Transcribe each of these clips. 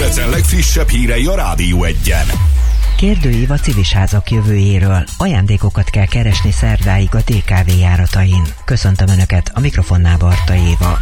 Debrecen legfrissebb hírei a Rádió Egyen. Kérdő Éva Civisházak jövőjéről. Ajándékokat kell keresni szerdáig a DKV járatain. Köszöntöm Önöket, a mikrofonnál Barta Éva.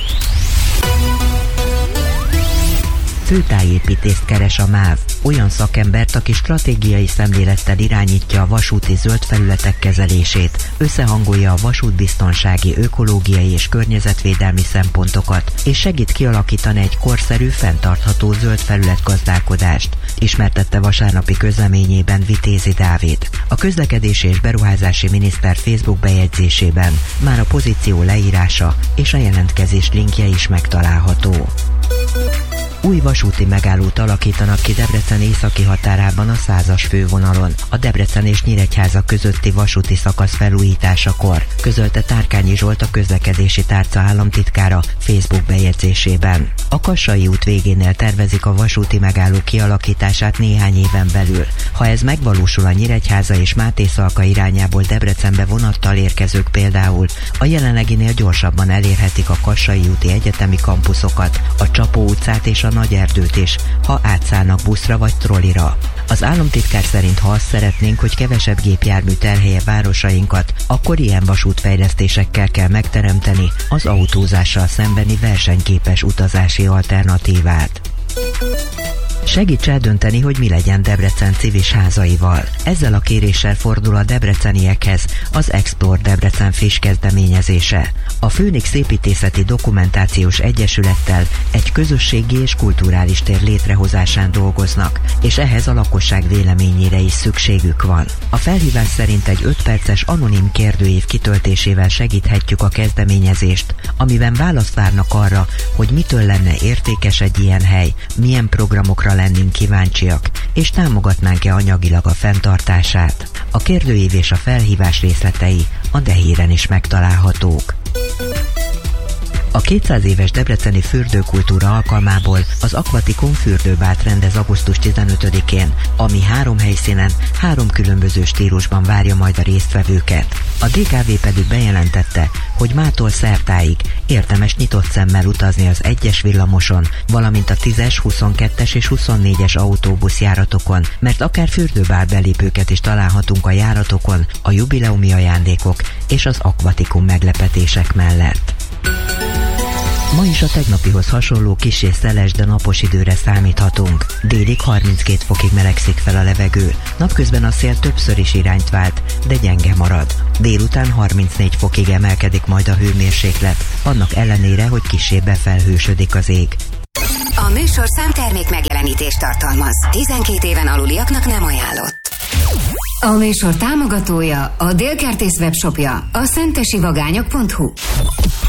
Főtájépítést keres a MÁV, olyan szakembert, aki stratégiai szemlélettel irányítja a vasúti zöld felületek kezelését, összehangolja a vasútbiztonsági, ökológiai és környezetvédelmi szempontokat, és segít kialakítani egy korszerű, fenntartható zöld felületgazdálkodást, ismertette vasárnapi közleményében Vitézi Dávid. A közlekedési és beruházási miniszter Facebook bejegyzésében már a pozíció leírása és a jelentkezés linkje is megtalálható. Új vasúti megállót alakítanak ki Debrecen északi határában a 100-as fővonalon, a Debrecen és Nyíregyháza közötti vasúti szakasz felújításakor, közölte Tárkányi Zsolt, a közlekedési tárca államtitkára Facebook bejegyzésében. A Kassai út végénél tervezik a vasúti megálló kialakítását néhány éven belül. Ha ez megvalósul, a Nyíregyháza és Mátészalka irányából Debrecenbe vonattal érkezők például a jelenleginél gyorsabban elérhetik a Kassai úti egyetemi kampuszokat, a Csapó utcát és a Nagyerdőt is, ha átszállnak buszra vagy trollira. Az államtitkár szerint, ha azt szeretnénk, hogy kevesebb gépjármű terhelje városainkat, akkor ilyen vasútfejlesztésekkel kell megteremteni az autózással szembeni versenyképes utazási alternatívát. Segíts eldönteni, hogy mi legyen Debrecen Civisházaival. Ezzel a kéréssel fordul a debreceniekhez az Explore Debrecen friss kezdeményezése. A Főnix Építészeti Dokumentációs Egyesülettel egy közösségi és kulturális tér létrehozásán dolgoznak, és ehhez a lakosság véleményére is szükségük van. A felhívás szerint egy 5 perces anonim kérdőív kitöltésével segíthetjük a kezdeményezést, amiben választ várnak arra, hogy mitől lenne értékes egy ilyen hely, milyen programokra lennénk kíváncsiak, és támogatnánk-e anyagilag a fenntartását. A kérdőív és a felhívás részletei a Dehíren is megtalálhatók. A 200 éves debreceni fürdőkultúra alkalmából az Aquaticum fürdőbált rendez augusztus 15-én, ami 3 helyszínen, 3 különböző stílusban várja majd a résztvevőket. A DKV pedig bejelentette, hogy mától szertáig érdemes nyitott szemmel utazni az 1-es villamoson, valamint a 10-es, 22-es és 24-es autóbuszjáratokon, mert akár fürdőbál belépőket is találhatunk a járatokon, a jubileumi ajándékok és az Aquaticum meglepetések mellett. Ma is a tegnapihoz hasonló kissé szeles, de napos időre számíthatunk. Délig 32 fokig melegszik fel a levegő. Napközben a szél többször is irányt vált, de gyenge marad. Délután 34 fokig emelkedik majd a hőmérséklet, annak ellenére, hogy kissé befelhősödik az ég. A műsorszám termék megjelenítést tartalmaz. 12 éven aluliaknak nem ajánlott. A műsor támogatója, a Délkertész webshopja, a szentesivagányok.hu.